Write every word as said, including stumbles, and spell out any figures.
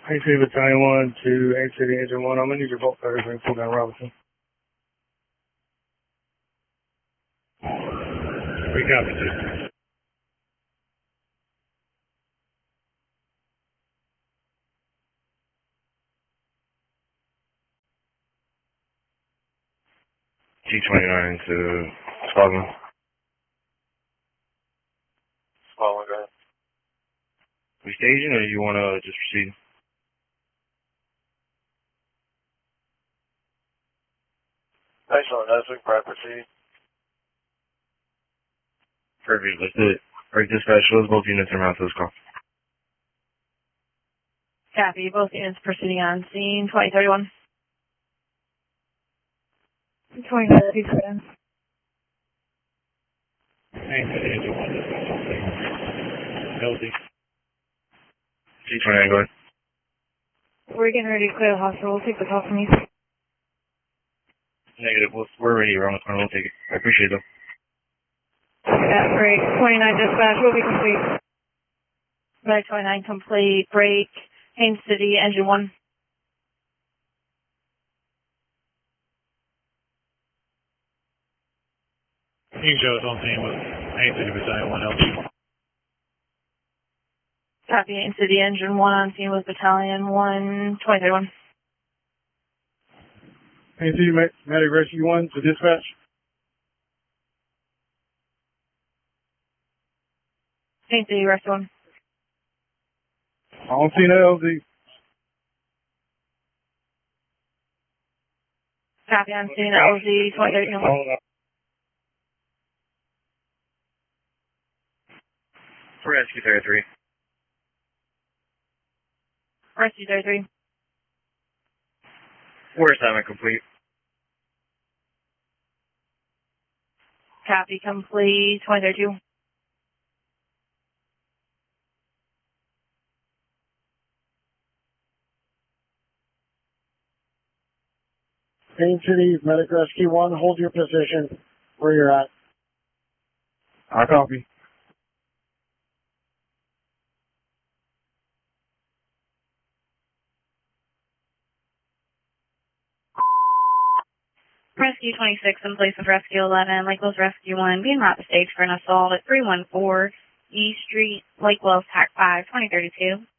Hey, City Battalion one to A City Engine one. I'm going to need your bolt cutters and pull down Robinson. We copy, Chief. T twenty-nine to Spalding. Spalding, go ahead. We staging, or you want to just proceed? Thanks on that. We can probably proceed. Perfect. Let's do it. Alright, dispatch. Those both units are mounted to this call. Copy. Both units proceeding on scene. twenty thirty-one. twenty thirty-one. Thanks, Angel. Healthy. T twenty-nine, go ahead. We're getting ready to clear the hospital. We'll take the call from you. Negative. We'll, we're ready. We're on the phone. We'll take it. I appreciate it, though. Yeah, break. twenty-nine dispatch will be complete. Break twenty-nine complete. Break. Haines City, engine one. You can show us on scene with Haines City Battalion one L P. Copy. Haines City, engine one on scene with Battalion one, twenty thirty-one. Hey, City Medic Rescue one to dispatch. Haines City, rest one. I don't see no L Z. Copy. I'm seeing L Z twenty thirty-one. Rescue thirty-three. Rescue thirty-three. We're assignment complete. Copy. Complete. twenty thirty-two. Haines City Medic Rescue one, hold your position where you're at. I copy. Rescue twenty-six in place of Rescue eleven, Lake Wells Rescue one, being brought to stage for an assault at three one four East Street, Lake Wells, T A C five, twenty thirty-two.